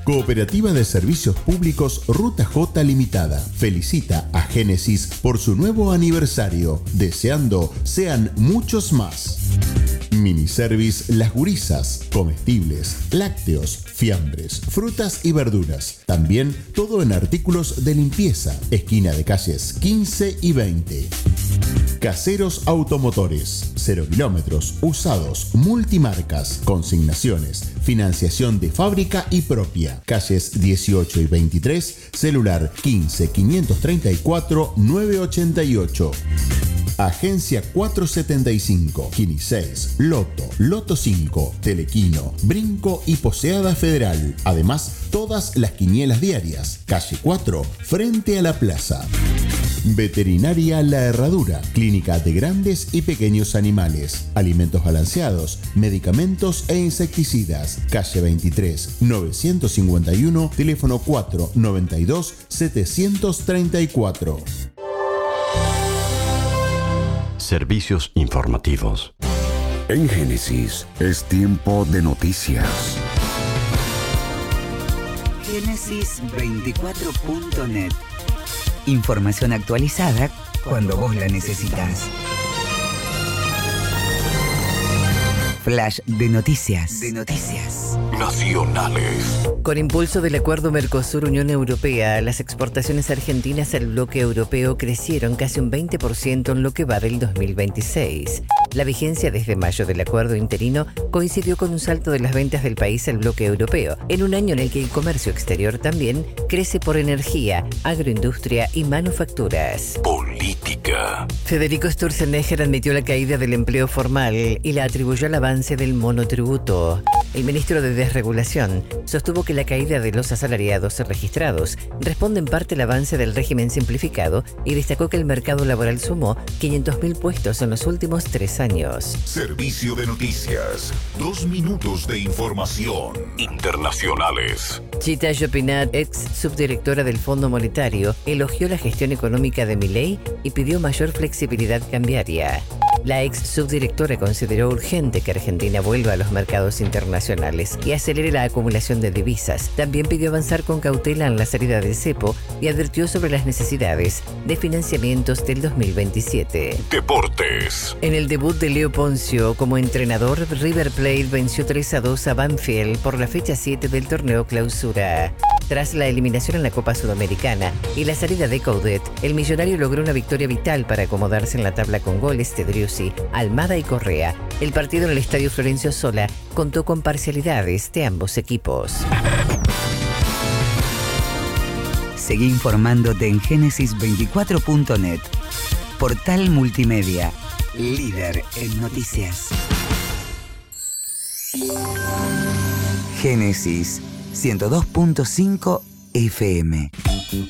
Cooperativa de Servicios Públicos Ruta J Limitada felicita a Génesis por su nuevo aniversario, deseando sean muchos más. Miniservice Las Gurisas, comestibles, lácteos, fiambres, frutas y verduras. También todo en artículos de limpieza, esquina de calles 15 y 20. Caseros Automotores, 0 kilómetros, usados, multimarcas, consignaciones, financiación de fábrica y propia. Calles 18 y 23, celular 15 534 988. Agencia 475, Kini 6, Loto, Loto 5, Telequino, Brinco y Poseada Federal. Además, todas las quinielas diarias. Calle 4, frente a la plaza. Veterinaria La Herradura, clínica de grandes y pequeños animales, alimentos balanceados, medicamentos e insecticidas. Calle 23, 951, teléfono 492 734. Servicios informativos. En Génesis es tiempo de noticias. Génesis24.net. Información actualizada cuando vos la necesitas. Flash de noticias. Nacionales. Con impulso del acuerdo Mercosur-Unión Europea, las exportaciones argentinas al bloque europeo crecieron casi un 20% en lo que va del 2026. La vigencia desde mayo del acuerdo interino coincidió con un salto de las ventas del país al bloque europeo, en un año en el que el comercio exterior también crece por energía, agroindustria y manufacturas. Política. Federico Sturzenegger admitió la caída del empleo formal y la atribuyó al avance del monotributo. El ministro de Desregulación sostuvo que la caída de los asalariados registrados responde en parte al avance del régimen simplificado y destacó que el mercado laboral sumó 500.000 puestos en los últimos 3 años. Servicio de noticias. 2 minutos de información. Internacionales. Chita Jopinat, ex subdirectora del Fondo Monetario, elogió la gestión económica de Milei y pidió mayor flexibilidad cambiaria. La ex subdirectora consideró urgente que Argentina vuelva a los mercados internacionales y acelere la acumulación de divisas. También pidió avanzar con cautela en la salida del cepo y advirtió sobre las necesidades de financiamientos del 2027. Deportes. En el debut de Leo Poncio como entrenador, River Plate venció 3-2 a Banfield por la fecha 7 del torneo Clausura. Tras la eliminación en la Copa Sudamericana y la salida de Coudet, el millonario logró una victoria vital para acomodarse en la tabla con goles de Driussi, Almada y Correa. El partido en el Estadio Florencio Sola contó con parcialidades de ambos equipos. Seguí informándote en Génesis24.net. Portal multimedia, líder en noticias. Génesis 102.5 FM.